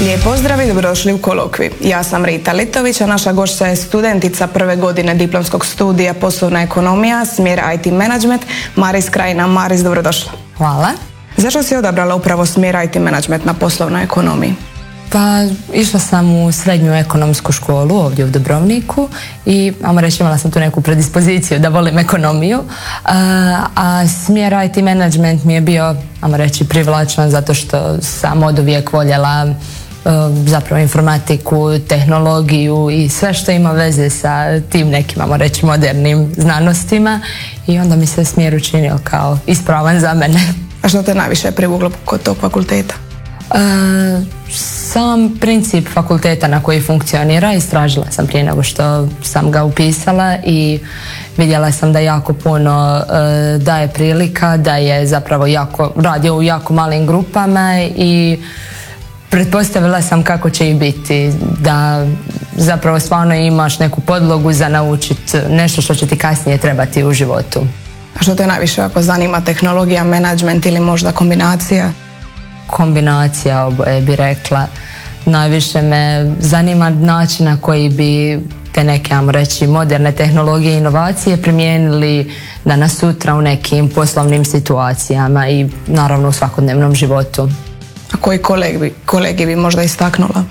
Lijep pozdrav i dobrodošli u Kolokvij. Ja sam Rita Litović, a naša gošća je studentica prve godine diplomskog studija poslovna ekonomija, smjer IT management, Maris Krajina. Maris, dobrodošla. Hvala. Zašto si odabrala upravo smjer IT management na poslovnoj ekonomiji? Pa išla sam u srednju ekonomsku školu ovdje u Dubrovniku i ajmo reći imala sam tu neku predispoziciju da volim ekonomiju, a smjer IT management mi je bio, ajmo reći, privlačan zato što sam oduvijek voljela zapravo informatiku, tehnologiju i sve što ima veze sa tim nekim, ajmo reći, modernim znanostima i onda mi se smjer učinio kao ispravan za mene. A što te najviše privuklo kod tog fakulteta? Sam princip fakulteta na koji funkcionira istražila sam prije nego što sam ga upisala i vidjela sam da jako puno daje prilika, da je zapravo radio u jako malim grupama i pretpostavila sam kako će i biti, da zapravo stvarno imaš neku podlogu za naučiti nešto što će ti kasnije trebati u životu. A što te najviše ako zanima, tehnologija, menadžment ili možda kombinacija? Kombinacija oboje bi rekla. Najviše me zanima način na koji bi te neke, ajmo reći, moderne tehnologije i inovacije primijenili danas sutra u nekim poslovnim situacijama i naravno u svakodnevnom životu. A koji kolegi bi možda istaknula?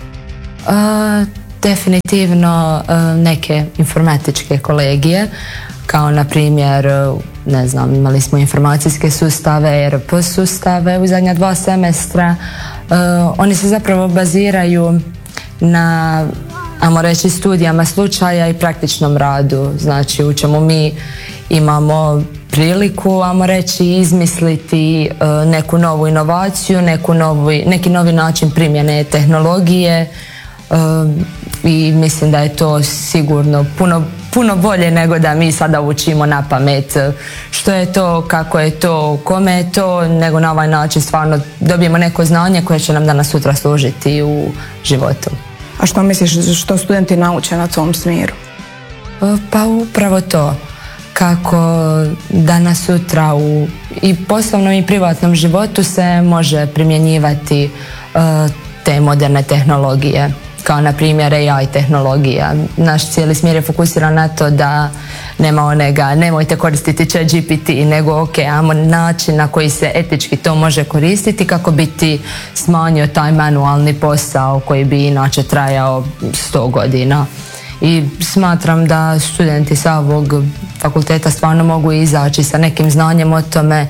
Definitivno neke informatičke kolegije, kao na primjer, ne znam, imali smo informacijske sustave, ERP sustave u zadnja 2 semestra. Oni se zapravo baziraju na, ajmo reći, studijama slučaja i praktičnom radu, znači u čemu mi imamo priliku, ajmo reći, izmisliti neku novu inovaciju, neki novi način primjene tehnologije i mislim da je to sigurno puno bolje nego da mi sada učimo na pamet što je to, kako je to, kome je to, nego na ovaj način stvarno dobijemo neko znanje koje će nam danas sutra služiti u životu. A što misliš, što studenti nauče na tom smjeru? Pa upravo to, kako danas sutra u i poslovnom i privatnom životu se može primjenjivati te moderne tehnologije, kao na primjer AI tehnologija. Naš cijeli smjer je fokusiran na to da nema onega, nemojte koristiti ChatGPT, nego imamo način na koji se etički to može koristiti kako bi ti smanjio taj manualni posao koji bi inače trajao 100 godina. I smatram da studenti sa ovog fakulteta stvarno mogu izaći sa nekim znanjem o tome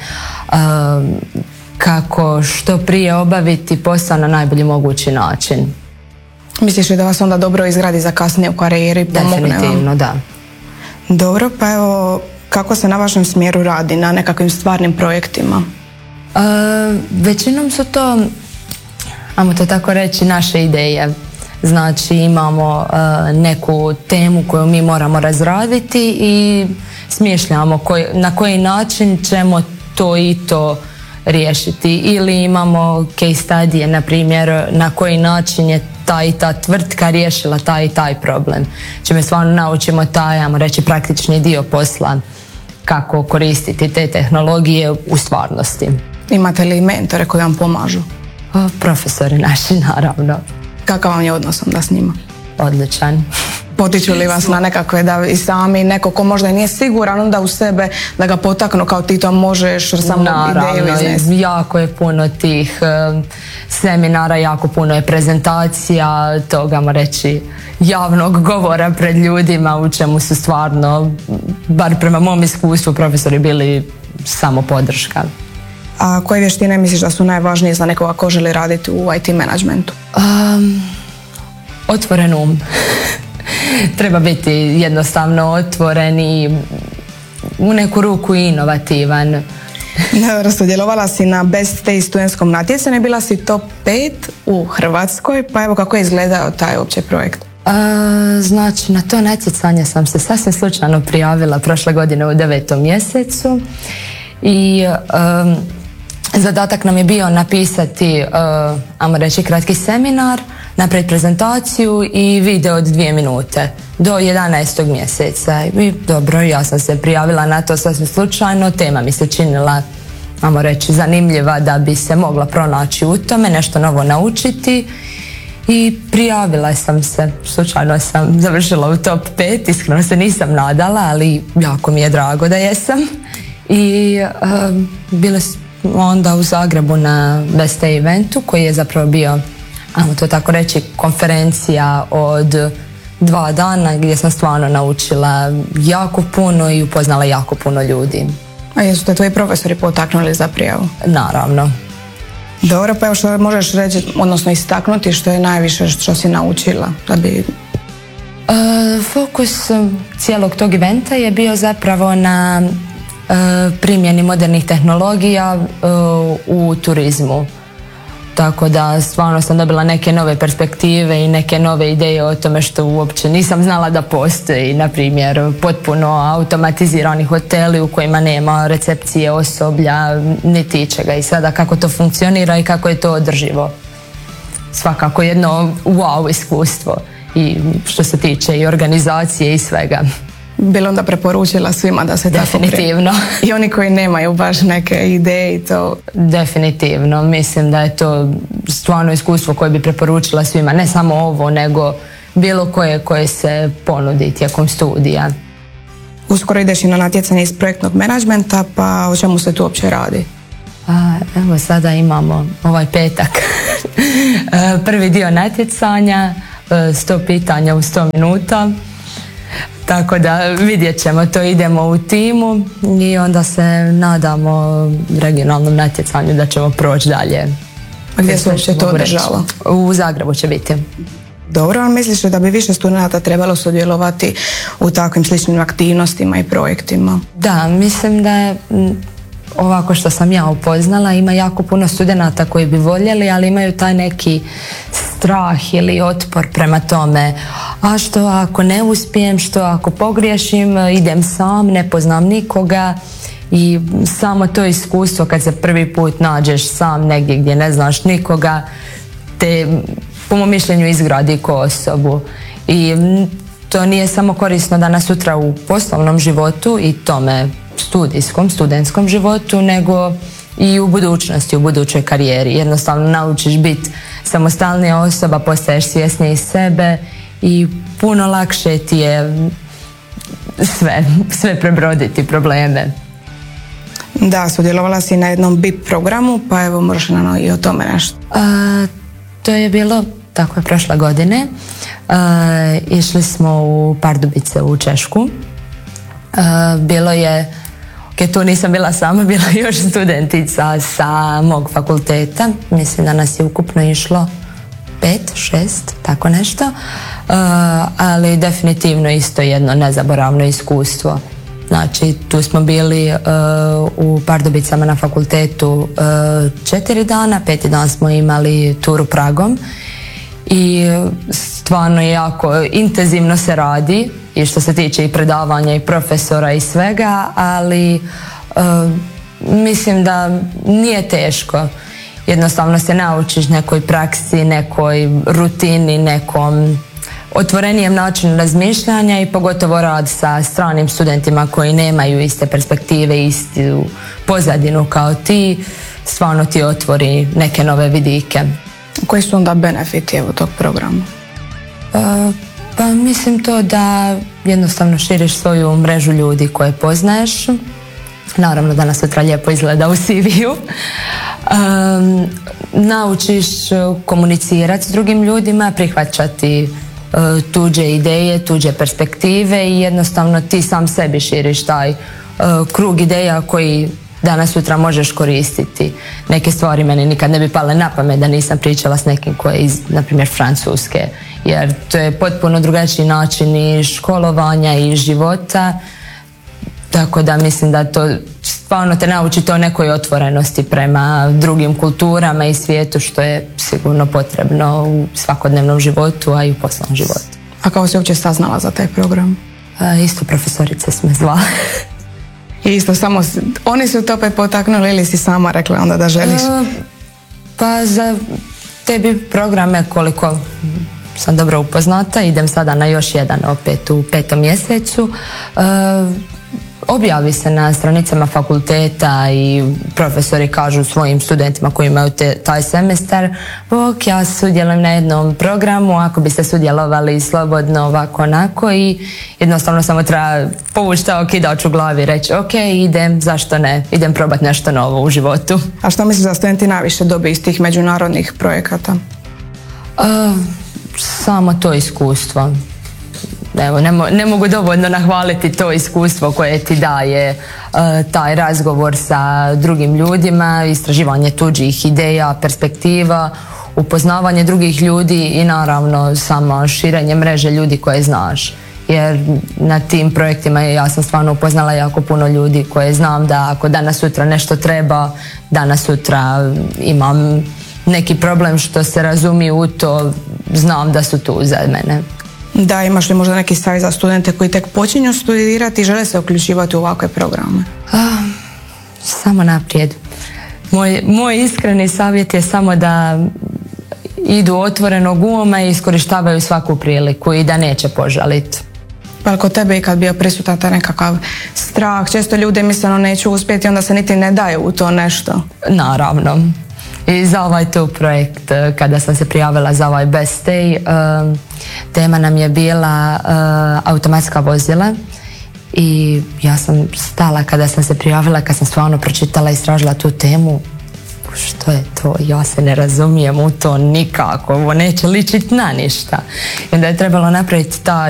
kako što prije obaviti posao na najbolji mogući način. Misliš li da vas onda dobro izgradi za kasnije u karijeri? Definitivno, da. Dobro, pa evo, kako se na vašem smjeru radi na nekakvim stvarnim projektima? Većinom su to, ajmo to tako reći, naše ideje. Znači imamo neku temu koju mi moramo razraditi i smišljamo na koji način ćemo to i to riješiti. Ili imamo case studije, na primjer, na koji način je ta i ta tvrtka riješila taj i taj problem. Čime stvarno naučimo taj, ajmo reći, praktični dio posla, kako koristiti te tehnologije u stvarnosti. Imate li mentore koji vam pomažu? Profesori naši, naravno. Kakav vam je odnos onda s njima? Odličan. Potiču li vas na nekakve da i sami neko ko možda i nije siguran onda u sebe da ga potaknu kao ti to možeš samo ideju iznesti? Naravno, jako je puno tih seminara, jako puno je prezentacija, toga, ajmo reći, javnog govora pred ljudima u čemu su stvarno, bar prema mom iskustvu, profesori bili samo podrška. A koje vještine misliš da su najvažnije za nekoga ko želi raditi u IT managementu? Otvoren um. Treba biti jednostavno otvoren i u neku ruku inovativan. Dobro, sudjelovala si na Best Day studentskom natjecanju, bila si top 5 u Hrvatskoj, pa evo kako je izgledao taj uopće projekt? Znači, na to natjecanje sam se sasvim slučajno prijavila prošle godine u 9. mjesecu i zadatak nam je bio napisati, ajmo reći, kratki seminar, napraviti prezentaciju i video od 2 minute do 11. mjeseca. I dobro, ja sam se prijavila na to sasvim slučajno, tema mi se činila, ajmo reći, zanimljiva da bi se mogla pronaći u tome, nešto novo naučiti i prijavila sam se. Slučajno sam završila u top 5, iskreno se nisam nadala, ali jako mi je drago da jesam. I bile onda u Zagrebu na Best Day eventu koji je zapravo bio, ajmo to tako reći, konferencija od 2 dana gdje sam stvarno naučila jako puno i upoznala jako puno ljudi. A jesu te tvoji profesori potaknuli za prijavu? Naravno. Dobro, pa evo što možeš reći, odnosno istaknuti što je najviše što si naučila da bi... Fokus cijelog tog eventa je bio zapravo na primjeni modernih tehnologija u turizmu. Tako da stvarno sam dobila neke nove perspektive i neke nove ideje o tome što uopće nisam znala da postoji. Na primjer, potpuno automatizirani hoteli u kojima nema recepcije, osoblja, niti čega. I sada kako to funkcionira i kako je to održivo. Svakako jedno wow iskustvo. I što se tiče i organizacije i svega. Bilo onda preporučila svima da se tako Definitivno. I oni koji nemaju baš neke ideje i to... Definitivno. Mislim da je to stvarno iskustvo koje bi preporučila svima. Ne samo ovo, nego bilo koje se ponudi tijekom studija. Uskoro ideš i na natjecanje iz projektnog menadžmenta, pa o čemu se tu uopće radi? Evo sada imamo ovaj petak. Prvi dio natjecanja, 100 pitanja u 100 minuta. Tako da vidjet ćemo, to idemo u timu i onda se nadamo regionalnom natjecanju da ćemo proći dalje. A gdje se uopće to održalo? U Zagrebu će biti. Dobro, ali misliš da bi više studenata trebalo sudjelovati u takvim sličnim aktivnostima i projektima? Da, mislim da je ovako što sam ja upoznala, ima jako puno studenata koji bi voljeli, ali imaju taj neki strah ili otpor prema tome. A što ako ne uspijem, što ako pogriješim, idem sam, ne poznam nikoga. I samo to iskustvo kad se prvi put nađeš sam negdje gdje ne znaš nikoga, te po mom mišljenju izgradi ko osobu. I to nije samo korisno danas sutra u poslovnom životu i tome studentskom životu, nego i u budućnosti, u budućoj karijeri. Jednostavno naučiš biti samostalnija osoba, postaješ svjesniji sebe i puno lakše ti je sve prebroditi probleme. Da, sudjelovala si na jednom BIP programu, pa evo možeš nam i o tome nešto. To je bilo, tako je, prošle godine. Išli smo u Pardubice u Češku. Bilo je, tu nisam bila sama, bila je još studentica sa mog fakulteta. Mislim da nas je ukupno išlo 5, 6, tako nešto. Ali definitivno isto jedno nezaboravno iskustvo. Znači, tu smo bili u Pardubicama na fakultetu 4 dana, 5. dan smo imali turu Pragom i stvarno jako intenzivno se radi i što se tiče i predavanja i profesora i svega, ali mislim da nije teško. Jednostavno se naučiš nekoj praksi, nekoj rutini, nekom otvorenijem načinu razmišljanja i pogotovo rad sa stranim studentima koji nemaju iste perspektive, istu pozadinu kao ti, stvarno ti otvori neke nove vidike. Koji su onda benefiti tog programa? Pa mislim to da jednostavno širiš svoju mrežu ljudi koje poznaješ. Naravno da nas sutra lijepo izgleda u CV-u. Naučiš komunicirati s drugim ljudima, prihvaćati tuđe ideje, tuđe perspektive i jednostavno ti sam sebi širiš taj krug ideja koji danas sutra možeš koristiti. Neke stvari meni nikad ne bi pale na pamet da nisam pričala s nekim koji je iz, na primjer, Francuske, jer to je potpuno drugačiji način i školovanja i života, tako da mislim da to stvarno te nauči to nekoj otvorenosti prema drugim kulturama i svijetu, što je sigurno potrebno u svakodnevnom životu, a i u poslovnom životu. A kako si uopće saznala za taj program? Isto profesorice smo zvali. Isto, samo oni su to opet potaknuli ili si sama rekla onda da želiš? Pa za tebi programe, koliko sam dobro upoznata, idem sada na još jedan opet u 5. mjesecu. objavi se na stranicama fakulteta i profesori kažu svojim studentima koji imaju taj semestar, bok, ja sudjelujem na jednom programu, ako biste sudjelovali slobodno ovako onako, i jednostavno samo treba povući taj okidač u glavi i reći ok, idem, zašto ne, idem probati nešto novo u životu. A što misliš da studenti najviše dobiju iz tih međunarodnih projekata? Samo to iskustvo. Evo, ne mogu dovoljno nahvaliti to iskustvo koje ti daje taj razgovor sa drugim ljudima, istraživanje tuđih ideja, perspektiva, upoznavanje drugih ljudi i naravno samo širenje mreže ljudi koje znaš. Jer na tim projektima ja sam stvarno upoznala jako puno ljudi koje znam da ako danas sutra nešto treba, danas sutra imam neki problem što se razumiju u to, znam da su tu za mene. Da, imaš li možda neki savjet za studente koji tek počinju studirati i žele se uključivati u ovakve programe? Samo naprijed. Moj iskreni savjet je samo da idu otvorenog uma i iskorištavaju svaku priliku i da neće požaliti. Pa kod tebe i kad bio prisutan taj nekakav strah, često ljudi misle neću uspjeti, onda se niti ne daju u to nešto. Naravno. I za ovaj tu projekt, kada sam se prijavila za ovaj Best Day, tema nam je bila automatska vozila i ja sam stala kada sam se prijavila, kad sam stvarno pročitala i istražila tu temu. Što je to? Ja se ne razumijem u to nikako, ovo neće ličiti na ništa. I onda je trebalo napraviti taj